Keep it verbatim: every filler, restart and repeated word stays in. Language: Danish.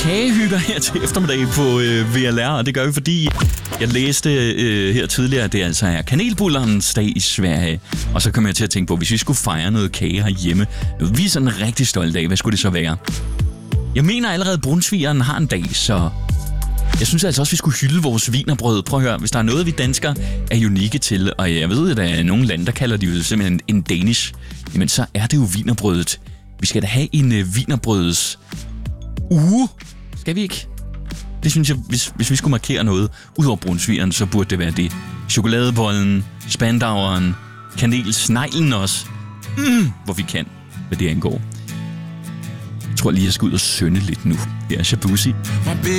kagehygger her til eftermiddag på øh, V L R, og det gør vi, fordi jeg læste øh, her tidligere, at det altså er kanelbullerens dag i Sverige. Og så kom jeg til at tænke på, hvis vi skulle fejre noget kage herhjemme, vi er sådan rigtig stolte af, hvad skulle det så være? Jeg mener allerede, at brunsvigeren har en dag, så jeg synes altså også, vi skulle hylde vores wienerbrød. Prøv at høre, hvis der er noget, vi danskere er unikke til, og jeg ved, at der er nogle lande, der kalder de jo simpelthen en danish, jamen så er det jo wienerbrødet. Vi skal da have en uh, wienerbrødets uge. Skal vi ikke? Det synes jeg, hvis, hvis vi skulle markere noget ud over brunsvigeren, så burde det være det. Chokoladebollen, spandaueren, kanelsneglen også. Mm, hvor vi kan, hvad det angår. Jeg tror lige, jeg skal ud og synde lidt nu. Her er Shabuzi.